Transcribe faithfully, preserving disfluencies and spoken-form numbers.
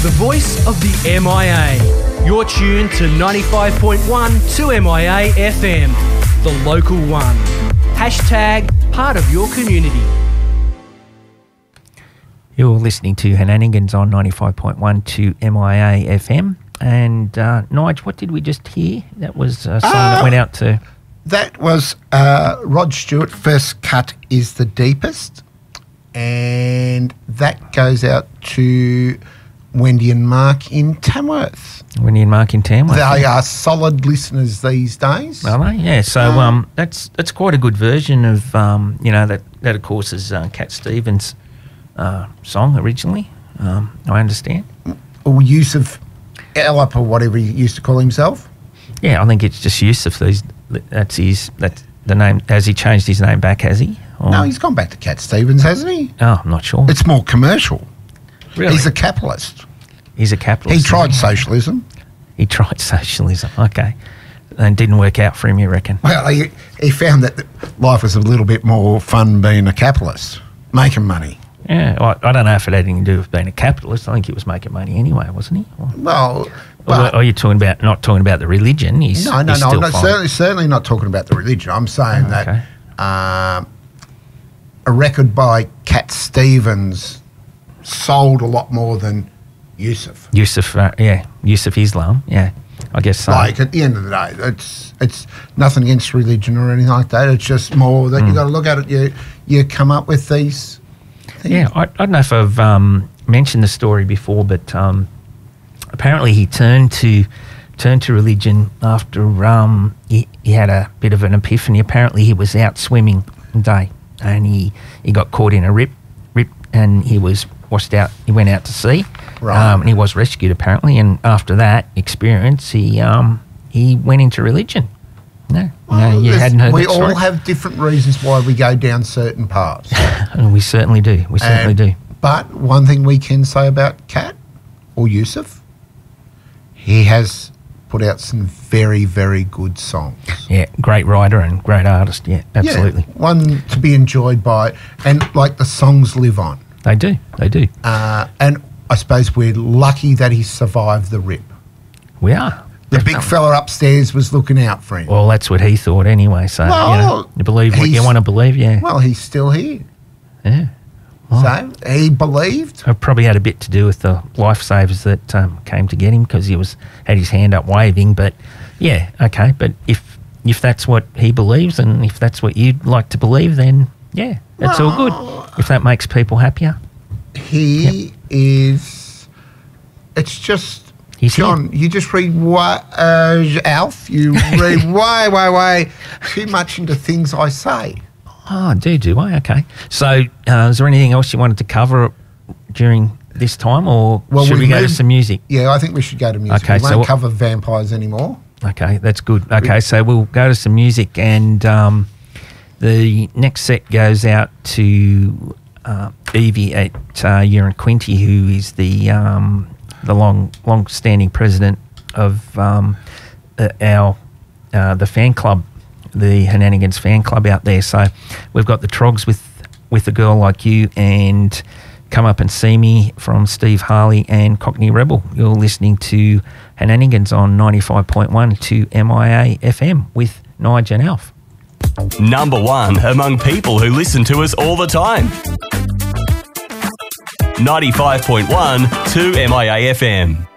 The voice of the M I A. You're tuned to ninety-five point one to M I A F M, the local one. Hashtag part of your community. You're listening to Henanigans on ninety-five point one to M I A F M. And uh, Nige, what did we just hear? That was a song uh, that went out to... That was uh, Rod Stewart, First Cut is the Deepest. And that goes out to Wendy and Mark in Tamworth. Wendy and Mark in Tamworth. They are solid listeners these days. Are they? Yeah. So um, um, that's that's quite a good version of, um, you know, that, that of course is uh, Cat Stevens' uh, song originally, um, I understand. Or Yusuf Elop or whatever he used to call himself. Yeah, I think it's just Yusuf. These, that's his, that's the name. Has he changed his name back, has he? Or? No, he's gone back to Cat Stevens, hasn't he? Oh, I'm not sure. It's more commercial. Really? He's a capitalist. He's a capitalist. He tried socialism. He tried socialism, okay. And didn't work out for him, you reckon? Well, he, he found that life was a little bit more fun being a capitalist, making money. Yeah, well, I don't know if it had anything to do with being a capitalist. I think he was making money anyway, wasn't he? Or, well, but, or are you talking about not talking about the religion? He's, no, no, he's no. still no fine. certainly, certainly not talking about the religion. I'm saying oh, that okay. uh, a record by Cat Stevens sold a lot more than Yusuf. Yusuf, uh, yeah, Yusuf Islam, yeah. I guess so. Like at the end of the day, it's it's nothing against religion or anything like that. It's just more that mm. you got to look at it. You you come up with these things. Yeah, I, I don't know if I've um, mentioned the story before, but um, apparently he turned to turned to religion after um, he, he had a bit of an epiphany. Apparently he was out swimming one day and he, he got caught in a rip rip and he was washed out. He went out to sea, right. um, and he was rescued apparently. And after that experience, he um, he went into religion. No, well, no, you hadn't heard we that story? all have different reasons why we go down certain paths. And we certainly do. We certainly and, do. But one thing we can say about Cat or Yusuf, he has put out some very, very good songs. Yeah, great writer and great artist. Yeah, absolutely. Yeah, one to be enjoyed by, and like the songs live on. They do. They do. Uh, and I suppose we're lucky that he survived the rip. We are. The big fella upstairs was looking out for him. Well, that's what he thought anyway. So, well, you know, you believe what you want to believe, yeah. Well, he's still here. Yeah. Well, so, he believed. It probably had a bit to do with the lifesavers that um, came to get him because he was had his hand up waving. But, yeah, okay. But if if that's what he believes and if that's what you'd like to believe, then, yeah, it's well, all good. If that makes people happier. He yep. is... It's just... He's John, here. you just read way, uh, Alf, you read way, way, way too much into things I say. Oh, do, do I? Okay. So uh, is there anything else you wanted to cover during this time or well, should we, we go moved, to some music? Yeah, I think we should go to music. Okay, we won't so cover vampires anymore. Okay, that's good. Okay, we, so we'll go to some music and um, the next set goes out to uh, Evie at uh, Uranquinty, who is the... Um, the long, long-standing president of um, uh, our uh, the fan club, the Henanigans fan club out there. So we've got the Trogs with with a Girl Like You and Come Up and See Me from Steve Harley and Cockney Rebel. You're listening to Henanigans on ninety-five point one to M I A F M with Nige and Alf. Number one among people who listen to us all the time. ninety-five point one to M I A F M.